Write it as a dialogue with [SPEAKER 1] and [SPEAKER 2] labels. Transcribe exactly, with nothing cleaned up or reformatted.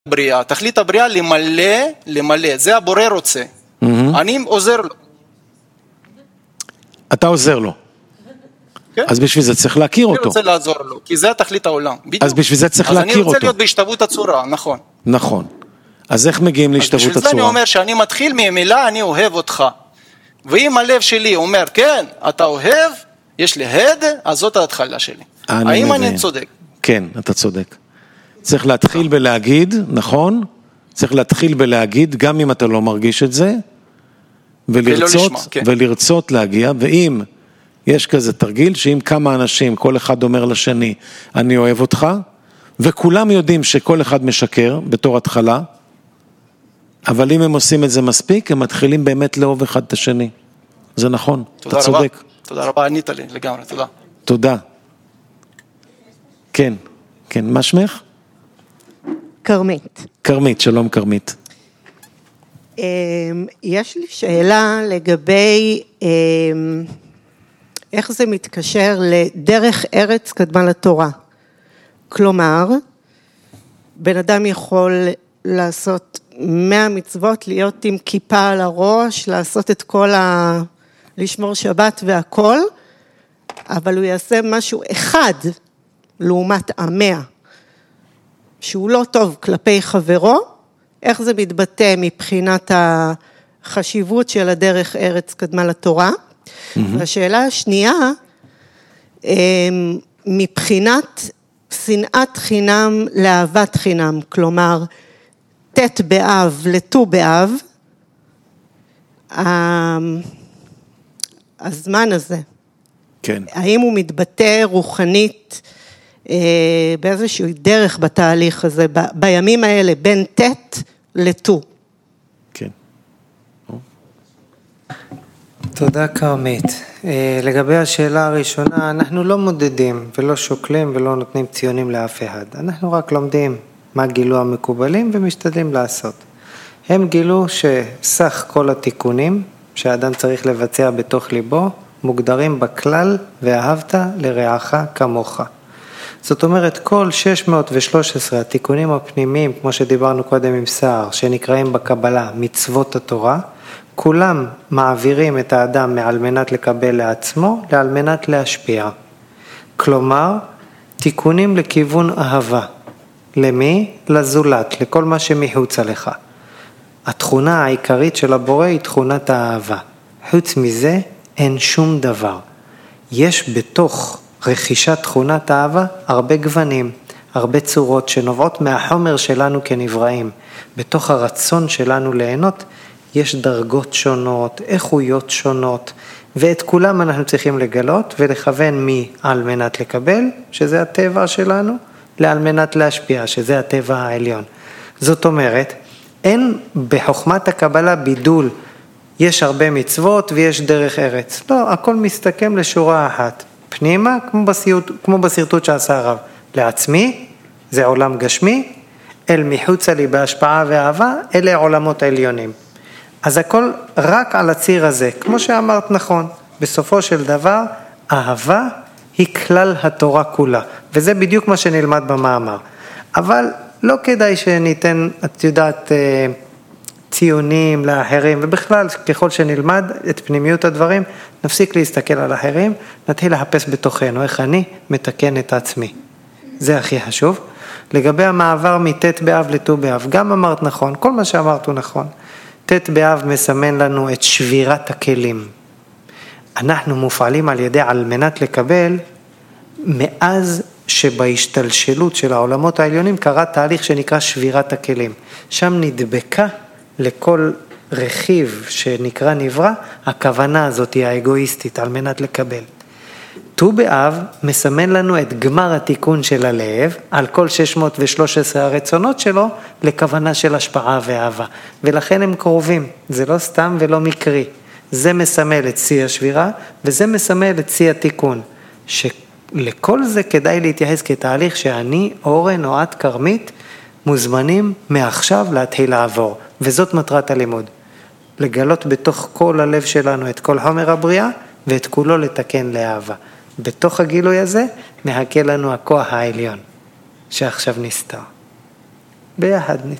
[SPEAKER 1] בריאה, תכלית הבריאה למלא, למלא, זה הבורא רוצה, mm-hmm. אני עוזר לו.
[SPEAKER 2] אתה עוזר לו. כן? אז בשביל זה צריך להכיר אותו.
[SPEAKER 1] אני רוצה לעזור לו, כי זה תכלית העולם. בדיוק.
[SPEAKER 2] אז בשביל זה צריך להכיר אותו.
[SPEAKER 1] אז אני רוצה להיות בהשתוות הצורה, נכון.
[SPEAKER 2] נכון. אז איך מגיעים להשתוות הצורה?
[SPEAKER 1] בשביל זה אני אומר שאני מתחיל ממילה, אני אוהב אותך. ואם הלב שלי אומר, כן, אתה אוהב, יש לי הד, אז זאת ההתחלה שלי. האם מבין. אני צודק?
[SPEAKER 2] כן, אתה צודק. צריך להתחיל בלהגיד, נכון? צריך להתחיל בלהגיד, גם אם אתה לא מרגיש את זה, ולרצות, לשמוע, כן. ולרצות להגיע, ואם יש כזה תרגיל, שאם כמה אנשים, כל אחד אומר לשני, אני אוהב אותך, וכולם יודעים שכל אחד משקר בתור התחלה, אבל אם הם עושים את זה מספיק, הם מתחילים באמת לאהוב אחד את השני. זה נכון, אתה
[SPEAKER 1] רבה.
[SPEAKER 2] צודק.
[SPEAKER 1] תודה רבה, ענית לי לגמרי, תודה.
[SPEAKER 2] תודה. כן, כן, מה שמך?
[SPEAKER 3] קרמית.
[SPEAKER 2] קרמית, שלום קרמית.
[SPEAKER 3] יש לי שאלה לגבי איך זה מתקשר לדרך ארץ קדמה לתורה. כלומר, בן אדם יכול לעשות מאה מצוות, להיות עם כיפה על הראש, לעשות את כל ה... לשמור שבת והכל, אבל הוא יעשה משהו אחד לעומת המאה, שהוא לא טוב כלפי חברו, איך זה מתבטא מבחינת החשיבות של הדרך ארץ קדמה לתורה. Mm-hmm. והשאלה השנייה, מבחינת שנאת חינם לאהבת חינם, כלומר, תת באב לט"ו באב, הזמן הזה,
[SPEAKER 2] כן.
[SPEAKER 3] האם הוא מתבטא רוחנית באיזושהי דרך בתהליך הזה, ב, בימים האלה, בין תת לט"ו?
[SPEAKER 2] כן.
[SPEAKER 4] תודה קרמית. לגבי השאלה הראשונה, אנחנו לא מודדים ולא שוקלים ולא נותנים ציונים לאף אחד. אנחנו רק לומדים מה גילו המקובלים ומשתדלים לעשות. הם גילו שסך כל התיקונים שהאדם צריך לבצע בתוך ליבו, מוגדרים בכלל ואהבת לרעך כמוך. זאת אומרת, כל שש מאות ושלוש עשרה התיקונים הפנימיים, כמו שדיברנו קודם עם סער, שנקראים בקבלה מצוות התורה, כולם מעבירים את האדם מעל מנת לקבל לעצמו, לעל מנת להשפיע. כלומר, תיקונים לכיוון אהבה. למי? לזולת, לכל מה שמחוצה לך. התכונה העיקרית של הבורא היא תכונת האהבה. חוץ מזה אין שום דבר. יש בתוך רכישת תכונת האהבה הרבה גוונים, הרבה צורות שנובעות מהחומר שלנו כנבראים. בתוך הרצון שלנו ליהנות יש דרגות שונות, איכויות שונות, ואת כולם אנחנו צריכים לגלות ולכוון מי על מנת לקבל, שזה הטבע שלנו, לעל מנת להשפיע, שזה הטבע העליון. זאת אומרת, אין בחוכמת הקבלה בידול, יש הרבה מצוות ויש דרך ארץ. לא, הכל מסתכם לשורה אחת. פנימה, כמו בסרטוט, כמו בסרטוט שעשה הרב. לעצמי, זה עולם גשמי, אל מחוצה לי בהשפעה ואהבה, אלה עולמות עליונים. אז הכל רק על הציר הזה, כמו שאמרת נכון, בסופו של דבר, אהבה היא כלל התורה כולה, וזה בדיוק מה שנלמד במאמר. אבל לא כדאי שניתן, את יודעת, ציונים לאחרים, ובכלל ככל שנלמד את פנימיות הדברים, נפסיק להסתכל על האחרים, נתחיל לחפש בתוכנו, איך אני מתקן את עצמי. זה הכי חשוב. לגבי המעבר מתת באב לט"ו באב, גם אמרת נכון, כל מה שאמרת הוא נכון. תת באב מסמן לנו את שבירת הכלים. אנחנו מופעלים על ידי על מנת לקבל, מאז שבהשתלשלות של העולמות העליונים קרה תהליך שנקרא שבירת הכלים. שם נדבקה לכל רכיב שנקרא נברא, הכוונה הזאת היא האגואיסטית על מנת לקבל. ט"ו באב מסמן לנו את גמר התיקון של הלב, על כל שש מאות ושלוש עשרה הרצונות שלו, לכוונה של השפעה ואהבה. ולכן הם קרובים, זה לא סתם ולא מקרי. זה מסמל את שיא השבירה, וזה מסמל את שיא התיקון. שלכל זה כדאי להתייחס כתהליך שאני, אורן או את קרמית, מוזמנים מעכשיו להתחיל לעבור. וזאת מטרת הלימוד. לגלות בתוך כל הלב שלנו את כל חומר הבריאה, ואת כולו לתקן לאהבה. בתוך הגילוי הזה, מחכה לנו הכוח העליון, שעכשיו נסתר. ביחד